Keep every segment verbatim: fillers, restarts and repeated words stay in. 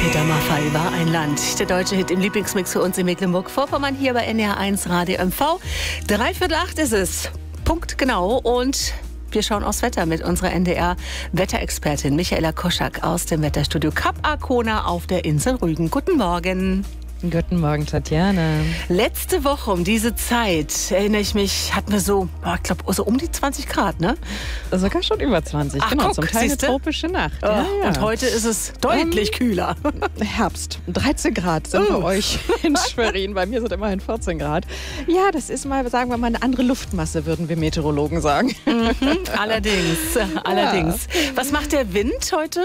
Peter Maffay war ein Land. Der deutsche Hit im Lieblingsmix für uns in Mecklenburg-Vorpommern hier bei N D R eins Radio M V. Dreiviertel acht ist es. Punkt genau. Und wir schauen aufs Wetter mit unserer N D R-Wetterexpertin Michaela Koschak aus dem Wetterstudio Kap Arkona auf der Insel Rügen. Guten Morgen. Guten Morgen, Tatjana. Letzte Woche um diese Zeit, erinnere ich mich, hatten wir so, ich glaube, so um die zwanzig Grad, ne? Sogar schon über zwanzig, Ach, genau, guck, zum Teil eine siehste? tropische Nacht. Oh, Ja, ja. Und heute ist es deutlich ähm, kühler. Herbst, dreizehn Grad sind Oh. bei euch in Schwerin. Bei mir sind immerhin vierzehn Grad. Ja, das ist mal, sagen wir mal, eine andere Luftmasse, würden wir Meteorologen sagen. Mhm, allerdings, allerdings. Was macht der Wind heute?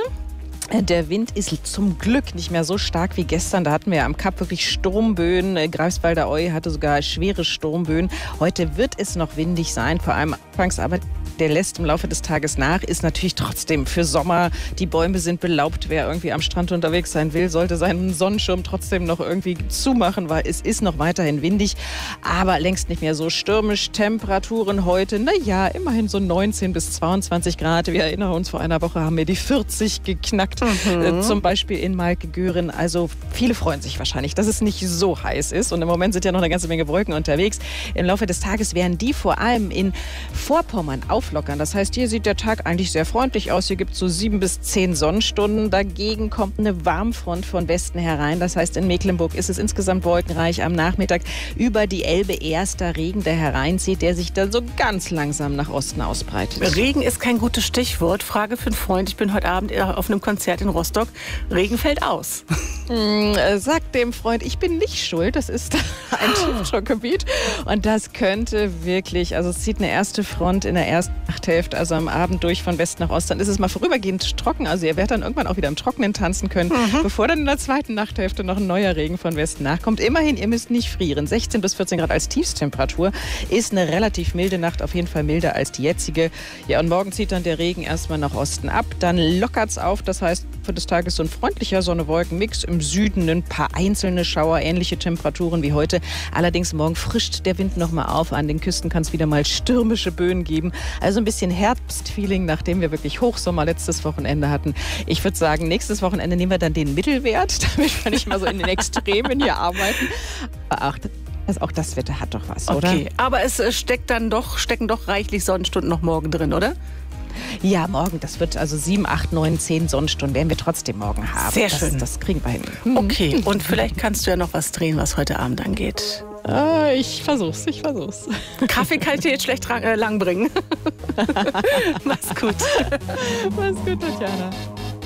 Der Wind ist zum Glück nicht mehr so stark wie gestern. Da hatten wir ja am Kap wirklich Sturmböen. Greifswalder Oie hatte sogar schwere Sturmböen. Heute wird es noch windig sein, vor allem anfangs, aber der lässt im Laufe des Tages nach, ist natürlich trotzdem für Sommer. Die Bäume sind belaubt. Wer irgendwie am Strand unterwegs sein will, sollte seinen Sonnenschirm trotzdem noch irgendwie zumachen, weil es ist noch weiterhin windig, aber längst nicht mehr so stürmisch. Temperaturen heute, naja, immerhin so neunzehn bis zweiundzwanzig Grad. Wir erinnern uns, vor einer Woche haben wir die vierzig geknackt, mhm. äh, zum Beispiel in Malke-Göhren. Also viele freuen sich wahrscheinlich, dass es nicht so heiß ist. Und im Moment sind ja noch eine ganze Menge Wolken unterwegs. Im Laufe des Tages werden die vor allem in Vorpommern auflockern. Das heißt, hier sieht der Tag eigentlich sehr freundlich aus. Hier gibt es so sieben bis zehn Sonnenstunden. Dagegen kommt eine Warmfront von Westen herein. Das heißt, in Mecklenburg ist es insgesamt wolkenreich. Am Nachmittag über die Elbe erster Regen, der hereinzieht, der sich dann so ganz langsam nach Osten ausbreitet. Regen ist kein gutes Stichwort. Frage für einen Freund. Ich bin heute Abend auf einem Konzert in Rostock. Regen fällt aus. Hm, äh, sagt dem Freund, ich bin nicht schuld. Das ist ein Tiefdruckgebiet. Und das könnte wirklich, also es zieht eine erste Front in der ersten Nachthälfte, also am Abend durch von Westen nach Osten. Dann ist es mal vorübergehend trocken. Also ihr werdet dann irgendwann auch wieder im Trockenen tanzen können, mhm. bevor dann in der zweiten Nachthälfte noch ein neuer Regen von Westen nachkommt. Immerhin, ihr müsst nicht frieren. sechzehn bis vierzehn Grad als Tiefstemperatur ist eine relativ milde Nacht, auf jeden Fall milder als die jetzige. Ja, und morgen zieht dann der Regen erstmal nach Osten ab. Dann lockert es auf. Das heißt, für des Tages so ein freundlicher Sonne-Wolken-Mix. Im Süden ein paar einzelne Schauer, ähnliche Temperaturen wie heute. Allerdings morgen frischt der Wind nochmal auf. An den Küsten kann es wieder mal stürmische Böen geben. Also ein bisschen Herbstfeeling, nachdem wir wirklich Hochsommer letztes Wochenende hatten. Ich würde sagen, nächstes Wochenende nehmen wir dann den Mittelwert, damit wir nicht mal so in den Extremen hier arbeiten. Aber ach, das, auch das Wetter hat doch was, oder? Okay, aber es äh, steckt dann doch, stecken doch reichlich Sonnenstunden noch morgen drin, oder? Ja, morgen, das wird also sieben, acht, neun, zehn Sonnenstunden werden wir trotzdem morgen haben. Sehr das, schön. Das kriegen wir hin. Okay, und vielleicht kannst du ja noch was drehen, was heute Abend angeht. Äh, ich versuch's, ich versuch's. Kaffee kann ich dir jetzt schlecht äh, lang bringen. Mach's gut. Mach's gut, Tatjana.